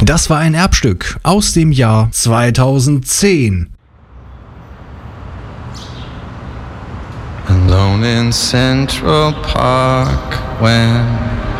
Das war ein Erbstück aus dem Jahr 2010. Alone in Central Park when